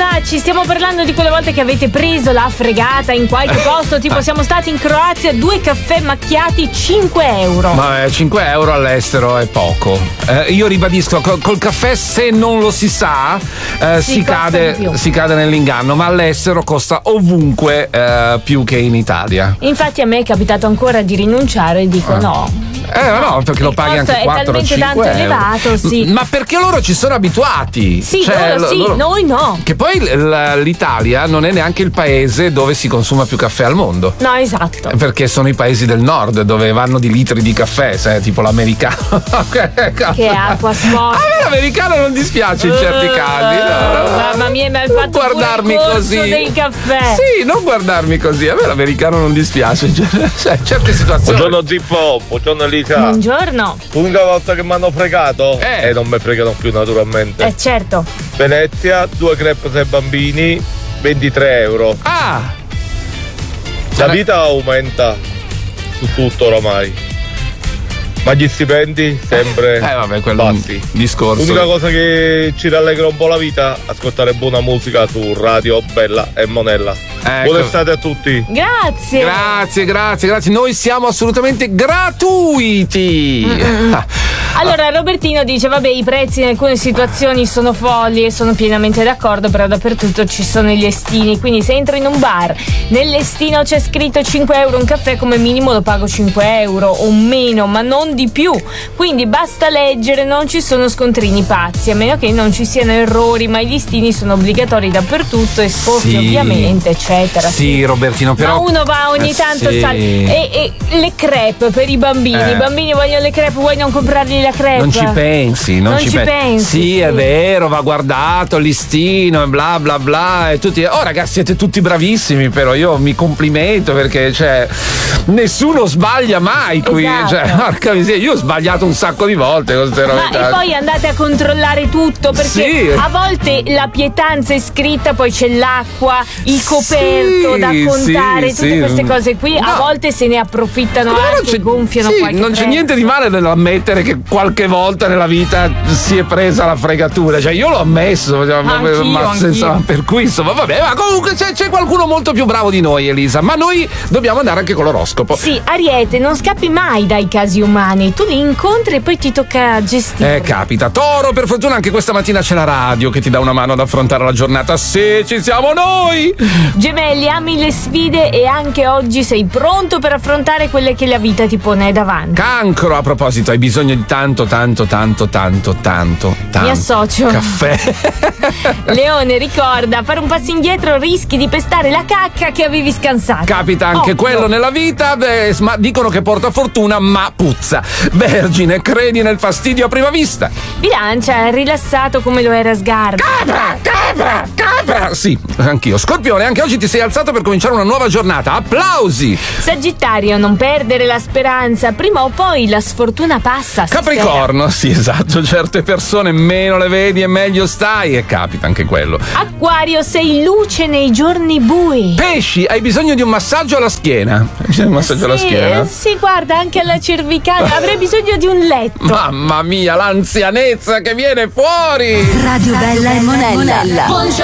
Tonacci, stiamo parlando di quelle volte che avete preso la fregata in qualche posto, tipo siamo stati in Croazia, 2 caffè macchiati, 5 euro. Ma 5 euro all'estero è poco. Io ribadisco, col caffè, se non lo si sa, si cade nell'inganno, ma all'estero costa ovunque più che in Italia. Infatti a me è capitato ancora di rinunciare e dico no. No, perché lo paghi anche 4 o 5 tanto euro. Elevato, sì. Ma perché loro ci sono abituati. Sì, loro, noi no. Che poi l'Italia non è neanche il paese dove si consuma più caffè al mondo. No, esatto. Perché sono i paesi del nord dove vanno di litri di caffè, tipo l'americano. Che acqua sporca. A me l'americano non dispiace in certi casi. No. Mamma mia, mi hai fatto guardarmi pure così dei caffè. Sì, non guardarmi così. A me l'americano non dispiace. Cioè, certe situazioni. Buongiorno Zippo, buongiorno Elisa. Buongiorno. L'unica volta che mi hanno fregato e non mi fregano più naturalmente. Certo. Venezia, 2 crepe ai bambini, 23 euro. La vita aumenta su tutto oramai. Ma gli stipendi sempre quello bassi. Discorso. L'unica cosa che ci rallegra un po' la vita, ascoltare buona musica su Radio Bella e Monella. Buona estate a tutti. Grazie. Noi siamo assolutamente gratuiti. Allora Robertino dice vabbè, i prezzi in alcune situazioni sono folli e sono pienamente d'accordo, però dappertutto ci sono i listini, quindi se entro in un bar, nel listino c'è scritto 5 euro un caffè, come minimo lo pago 5 euro o meno, ma non di più, quindi basta leggere, non ci sono scontrini pazzi, a meno che non ci siano errori, ma i listini sono obbligatori dappertutto, esposti ovviamente, eccetera. Sì, Robertino, però ma uno va ogni tanto e le crepe per i bambini, i bambini vogliono le crepe, vuoi non comprargli la crepe? Non ci pensi, non ci pensi. Sì, è vero, va guardato il listino e bla bla bla e tutti. Oh ragazzi, siete tutti bravissimi, però io mi complimento perché nessuno sbaglia mai qui. Porca miseria, io ho sbagliato un sacco di volte con queste robe. Ma e poi andate a controllare tutto, perché a volte la pietanza è scritta, poi c'è l'acqua, il coperto da contare, tutte queste cose qui. A volte se ne approfittano anche, gonfiano qualche non c'è niente di male nell'ammettere che qualche volta nella vita si è presa la fregatura, io l'ho ammesso, anch'io. Per cui insomma vabbè, ma comunque c'è qualcuno molto più bravo di noi, Elisa, ma noi dobbiamo andare anche con l'oroscopo. Sì, Ariete, non scappi mai dai casi umani, tu li incontri e poi ti tocca gestire. Capita. Toro, per fortuna anche questa mattina c'è la radio che ti dà una mano ad affrontare la giornata, se ci siamo noi. Gemelli, ami le sfide e anche oggi sei pronto per affrontare quelle che la vita ti pone davanti. Cancro, a proposito, hai bisogno di tanto mi associo. Caffè. Leone, ricorda, fare un passo indietro rischi di pestare la cacca che avevi scansato. Capita anche quello nella vita, ma dicono che porta fortuna, ma puzza. Vergine, credi nel fastidio a prima vista. Bilancia, rilassato come lo era Sgarbi. Capra. Sì, anch'io. Scorpione, anche oggi ti sei alzato per cominciare una nuova giornata. Applausi. Sagittario, non perdere la speranza, prima o poi la sfortuna passa. Capricorno, sì, esatto, certe persone meno le vedi e meglio stai, e capita anche quello. Acquario, sei luce nei giorni bui. Pesci, hai bisogno di un massaggio alla schiena. Hai bisogno di un massaggio alla schiena? Sì, guarda, anche alla cervicale. Avrei bisogno di un letto. Mamma mia, l'anzianezza che viene fuori. Radio Bella e Monella.